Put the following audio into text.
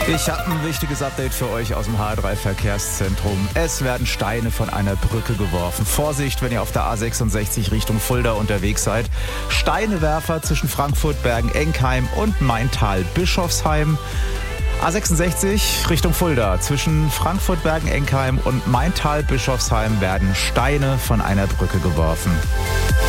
Ich habe ein wichtiges Update für euch aus dem HR3 Verkehrszentrum. Es werden Steine von einer Brücke geworfen. Vorsicht, wenn ihr auf der A66 Richtung Fulda unterwegs seid. Steinewerfer zwischen Frankfurt, Bergen-Enkheim und Maintal-Bischofsheim. A66 Richtung Fulda. Zwischen Frankfurt, Bergen-Enkheim und Maintal-Bischofsheim werden Steine von einer Brücke geworfen.